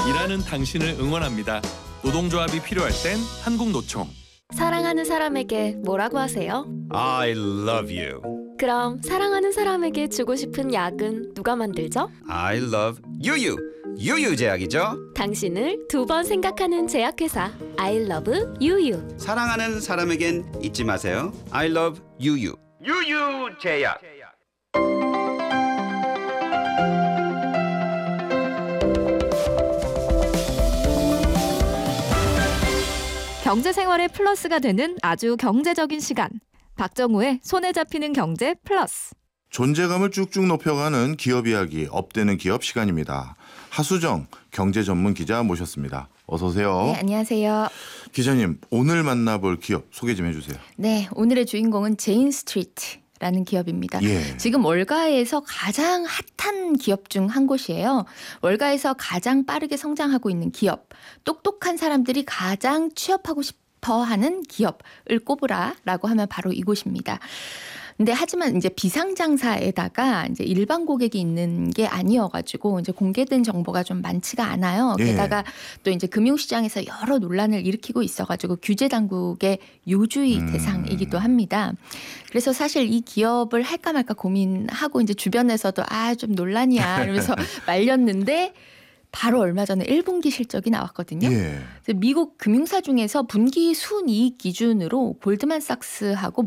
일하는 당신을 응원합니다. 노동조합이 필요할 땐 한국노총. 사랑하는 사람에게 뭐라고 하세요? I love you. 그럼 사랑하는 사람에게 주고 싶은 약은 누가 만들죠? I love 유유. 유유제약이죠. 당신을 두 번 생각하는 제약회사 I love 유유. 사랑하는 사람에겐 잊지 마세요. I love 유유. 유유제약. 경제생활의 플러스가 되는 아주 경제적인 시간. 박정우의 손에 잡히는 경제 플러스. 존재감을 쭉쭉 높여가는 기업 이야기, 업되는 기업 시간입니다. 하수정 경제 전문 기자 모셨습니다. 어서 오세요. 네, 안녕하세요. 기자님, 오늘 만나볼 기업 소개 좀 해주세요. 네, 오늘의 주인공은 제인 스트리트라는 기업입니다. 예. 지금 월가에서 가장 핫한 기업 중 한 곳이에요. 월가에서 가장 빠르게 성장하고 있는 기업, 똑똑한 사람들이 가장 취업하고 싶어하는 기업을 꼽으라라고 하면 바로 이곳입니다. 근데 하지만 이제 비상장사에다가 이제 일반 고객이 있는 게 아니어가지고 이제 공개된 정보가 좀 많지가 않아요. 예. 게다가 또 이제 금융시장에서 여러 논란을 일으키고 있어가지고 규제 당국의 요주의 대상이기도 합니다. 그래서 사실 이 기업을 할까 말까 고민하고 이제 주변에서도 좀 논란이야 이러면서 말렸는데 바로 얼마 전에 1분기 실적이 나왔거든요. 예. 미국 금융사 중에서 분기 순이익 기준으로 골드만삭스하고